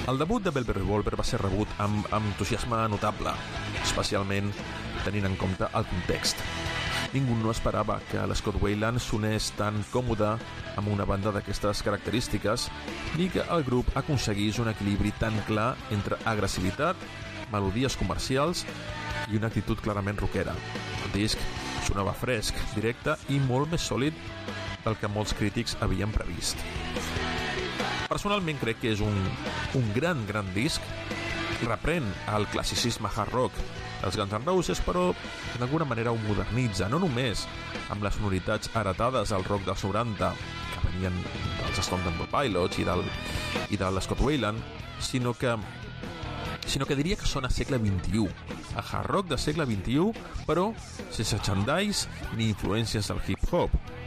El debut de Velvet Revolver va ser rebut amb entusiasme notable, especialment tenint en compte el context. Ningú no esperava que l'Scott Weiland sonés tan còmode amb una banda d'aquestes característiques, ni que el grup aconseguís un equilibri tan clar entre agressivitat, melodies comercials i una actitud clarament rockera. El disc sonava fresc, directe i molt més sòlid del que molts crítics havien previst. Personalment crec que és un gran disc. Reprèn el classicisme hard rock dels Guns N' Roses, però d'alguna manera ho modernitza, no només amb les sonoritats heretades al rock dels 90 que venien dels Stone Temple Pilots i de l'Scott Weiland, sinó que diria que sona segle XXI, a hard rock de segle XXI, però sense xandalls ni influències del hip-hop.